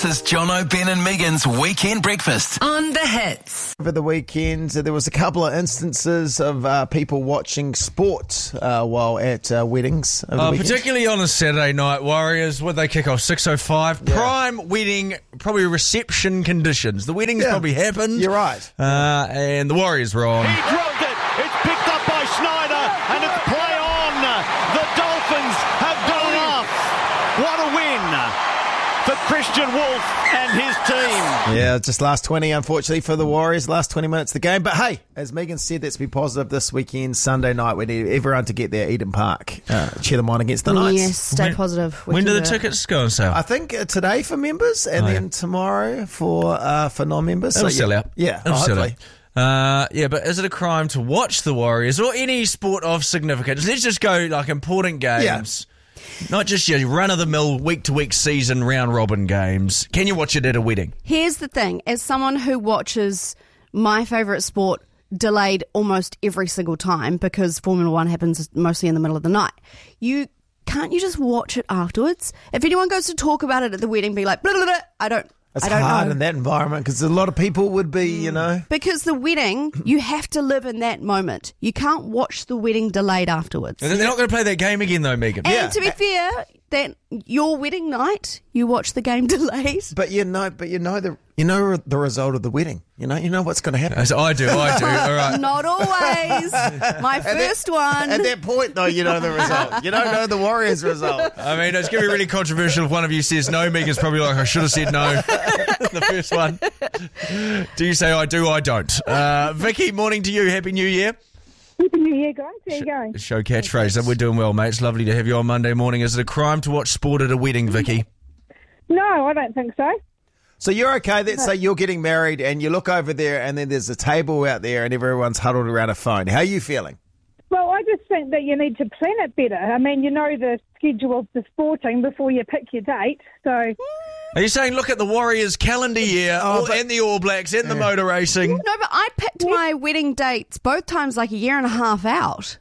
This is Jono, Ben and Megan's Weekend Breakfast. On the Hits. Over the weekend, there was a couple of instances of people watching sport while at weddings. Over the weekend. Particularly on a Saturday night, Warriors, would they kick off 6:05? Yeah. Prime wedding, probably reception conditions. The wedding's probably happened. You're right. And the Warriors were on. He dropped it. It's picked up by Schneider, and it's play on. The Dolphins have done enough. What a win for Christian Wolf and his team. Yeah, just last 20, unfortunately, for the Warriors. Last 20 minutes of the game. But hey, as Megan said, let's be positive this weekend, Sunday night. We need everyone to get there, Eden Park. Cheer them on against the Knights. Yes, stay positive. When do the tickets go on sale? I think today for members, and then tomorrow for non-members. It'll sell out. Yeah, It'll sell hopefully. out. But is it a crime to watch the Warriors or any sport of significance? Let's just go like important games. Not just your run-of-the-mill, week-to-week season round-robin games. Can you watch it at a wedding? Here's the thing. As someone who watches my favourite sport delayed almost every single time because Formula One happens mostly in the middle of the night, can't you just watch it afterwards? If anyone goes to talk about it at the wedding, be like, blah, blah, blah, I don't hard know. in that environment because a lot of people would be, Because the wedding, you have to live in that moment. You can't watch the wedding delayed afterwards. They're not going to play that game again, though, Megan. And to be fair, that your wedding night, you watch the game delayed. But you know the result of the wedding. You know what's going to happen. I do. All right. Not always. My first one. At that point, though, you know the result. You don't know the Warriors' result. I mean, it's going to be really controversial if one of you says no. Megan's probably like, I should have said no. The first one. Do you say I do? I don't. Vicky, morning to you. Happy New Year. Happy New Year, guys. How you going? Show catchphrase. We're doing well, mate. It's lovely to have you on Monday morning. Is it a crime to watch sport at a wedding, Vicky? No, I don't think so. So you're okay. Let's say you're getting married and you look over there and then there's a table out there and everyone's huddled around a phone. How are you feeling? Well, I just think that you need to plan it better. I mean, you know the schedule of the sporting before you pick your date. So, Are you saying look at the Warriors' calendar year and the All Blacks and the motor racing? No, but I picked my wedding dates both times like a year and a half out.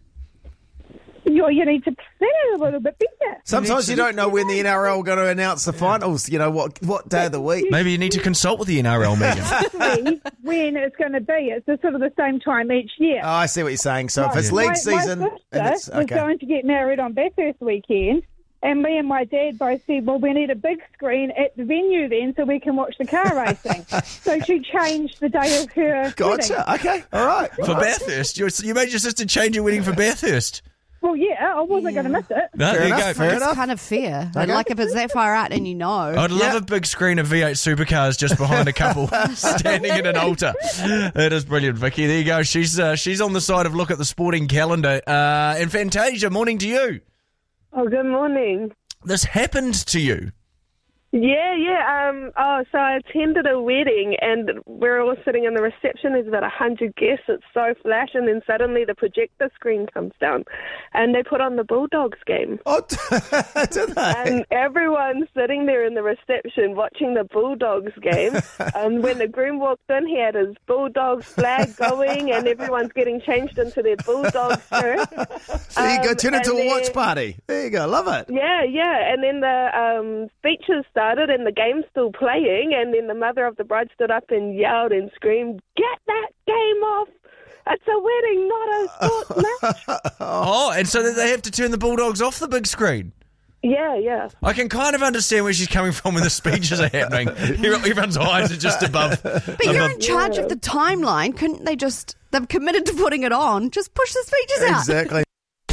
you need to plan it a little bit better. Sometimes you don't know when the NRL are going to announce the finals. You know, what day of the week. Maybe you need to consult with the NRL, Megan. When it's going to be. It's sort of the same time each year. Oh, I see what you're saying. So if it's league season... My sister was going to get married on Bathurst weekend, and me and my dad both said, well, we need a big screen at the venue then so we can watch the car racing. So she changed the day of her Gotcha. wedding. Okay. All right. For Bathurst? You made your sister change your wedding for Bathurst? Well, yeah, I wasn't going to miss it. No, Fair there you enough, go. fair It's enough. kind of fair. Okay. Like if it's that far out and you know. I'd love a big screen of V8 supercars just behind a couple standing in an altar. That is brilliant, Vicky. There you go. She's on the side of look at the sporting calendar. And Fantasia, morning to you. Oh, good morning. This happened to you. Yeah. So I attended a wedding and we're all sitting in the reception. There's about 100 guests. It's so flash, and then suddenly the projector screen comes down and they put on the Bulldogs game. Oh, do they? And everyone's sitting there in the reception watching the Bulldogs game. When the groom walked in, he had his Bulldogs flag going and everyone's getting changed into their Bulldogs shirt. There you go. Turn into and a watch then- party. There you go. Love it. Yeah. And then the speeches started and the game's still playing, and then the mother of the bride stood up and yelled and screamed, "Get that game off! It's a wedding, not a sports match." Oh, and so they have to turn the Bulldogs off the big screen. Yeah. I can kind of understand where she's coming from when the speeches are happening. Everyone's eyes are just above. But you're in charge of the timeline. Couldn't they just... They've committed to putting it on. Just push the speeches out. Exactly.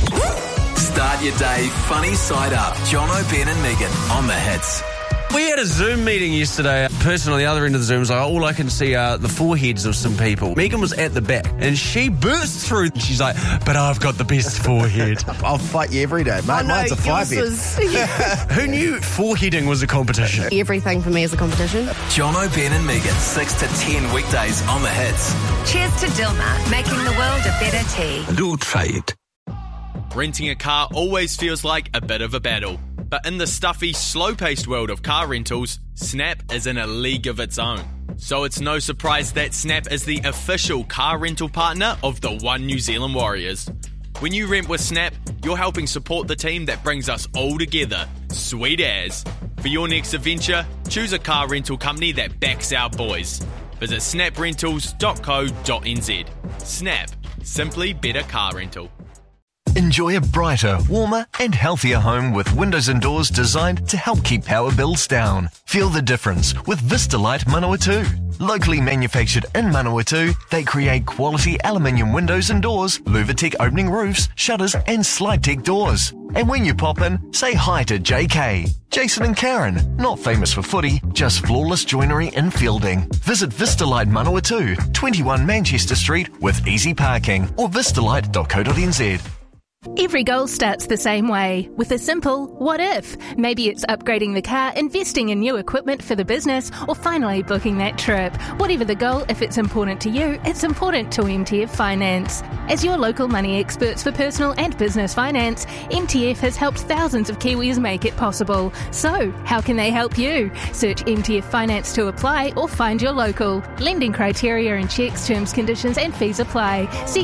Start your day funny side up. Jono, Ben and Megan on the Hits. We had a Zoom meeting yesterday. The person on the other end of the Zoom was like, all I can see are the foreheads of some people. Megan was at the back and she burst through. She's like, but I've got the best forehead. I'll fight you every day, mate. Oh, no, Mine's a yours 5-head. was Who knew foreheading was a competition? everything for me is a competition. Jono, Ben and Megan, 6 to 10 weekdays on the Hits. Cheers to Dilmah, making the world a better tea. Do try it. Renting a car always feels like a bit of a battle. But in the stuffy, slow-paced world of car rentals, Snap is in a league of its own. So it's no surprise that Snap is the official car rental partner of the One New Zealand Warriors. When you rent with Snap, you're helping support the team that brings us all together. Sweet as. For your next adventure, choose a car rental company that backs our boys. Visit snaprentals.co.nz. Snap. Simply better car rental. Enjoy a brighter, warmer and healthier home with windows and doors designed to help keep power bills down. Feel the difference with Vistalite Manawatu. Locally manufactured in Manawatu, they create quality aluminium windows and doors, Luvatec opening roofs, shutters and SlideTech doors. And when you pop in, say hi to JK, Jason and Karen, not famous for footy, just flawless joinery and fielding. Visit Vistalite Manawatu, 21 Manchester Street with easy parking or vistalite.co.nz. Every goal starts the same way, with a simple what if. Maybe it's upgrading the car, investing in new equipment for the business, or finally booking that trip. Whatever the goal, if it's important to you, it's important to MTF Finance. As your local money experts for personal and business finance, MTF has helped thousands of Kiwis make it possible. So, how can they help you? Search MTF Finance to apply or find your local. Lending criteria and checks, terms, conditions and fees apply. See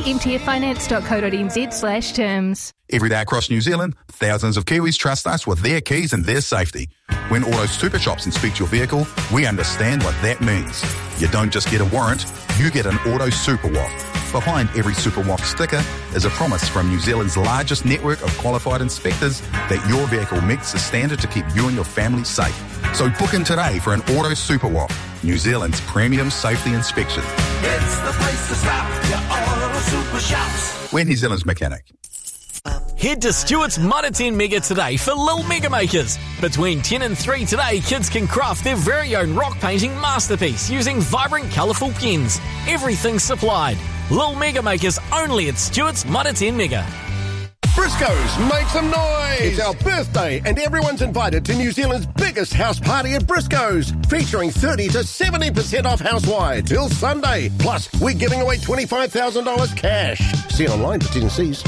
mtffinance.co.nz/terms. Every day across New Zealand, thousands of Kiwis trust us with their keys and their safety. When Auto Super Shops inspect your vehicle, we understand what that means. You don't just get a warrant, you get an Auto Super WAF. Behind every Super WAF sticker is a promise from New Zealand's largest network of qualified inspectors that your vehicle meets the standard to keep you and your family safe. So book in today for an Auto Super WAF, New Zealand's premium safety inspection. It's the place to stop, your Auto Super Shops. We're New Zealand's mechanic. Head to Stewart's Mitre 10 Mega today for Lil Mega Makers. Between 10 and 3 today, kids can craft their very own rock painting masterpiece using vibrant, colourful pens. Everything's supplied. Lil Mega Makers only at Stewart's Mitre 10 Mega. Briscoes, make some noise! It's our birthday and everyone's invited to New Zealand's biggest house party at Briscoes, featuring 30 to 70% off house-wide till Sunday. Plus, we're giving away $25,000 cash. See online for T&Cs.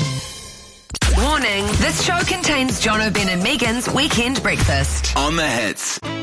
Warning, this show contains John O'Ben and Megan's Weekend Breakfast. On the Hits.